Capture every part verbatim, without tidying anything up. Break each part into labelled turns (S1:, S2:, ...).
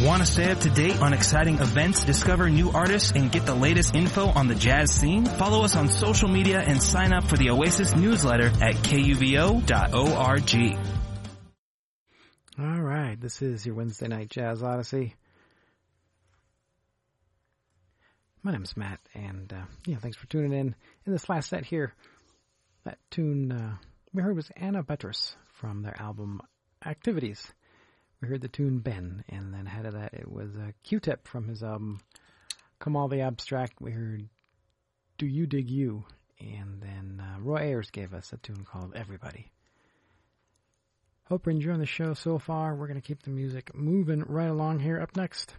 S1: Want to stay up to date on exciting events, discover new artists, and get the latest info on the jazz scene? Follow us on social media and sign up for the Oasis newsletter at K U V O dot org.
S2: All right, this is your Wednesday Night Jazz Odyssey. My name's Matt, and uh, yeah, thanks for tuning in. In this last set here, that tune uh, we heard was Anna Beatrice from their album Activities. We heard the tune Ben, and then ahead of that it was uh, Q-Tip from his album Kamal the Abstract. We heard Do You Dig You, and then uh, Roy Ayers gave us a tune called Everybody. Hope you're enjoying the show so far. We're going to keep the music moving right along here. Up next,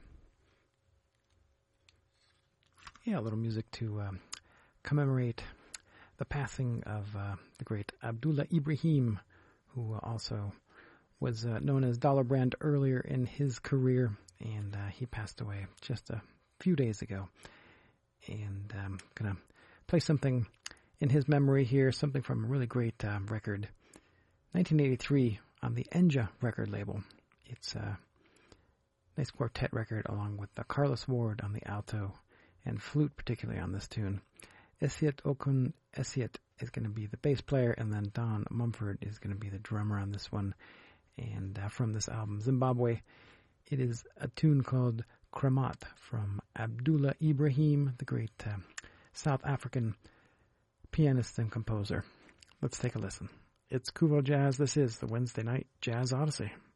S2: yeah, a little music to um, commemorate the passing of uh, the great Abdullah Ibrahim, who also was uh, known as Dollar Brand earlier in his career, and uh, he passed away just a few days ago. And I'm going to play something in his memory here, something from a really great uh, record, nineteen eighty-three on the Enja record label. It's a nice quartet record along with the Carlos Ward on the alto and flute, particularly on this tune. Esiet Okun Esiet is going to be the bass player, and then Don Mumford is going to be the drummer on this one. And uh, from this album, Zimbabwe, it is a tune called Kramat from Abdullah Ibrahim, the great uh, South African pianist and composer. Let's take a listen. It's Kuvo Jazz. This is the Wednesday Night Jazz Odyssey.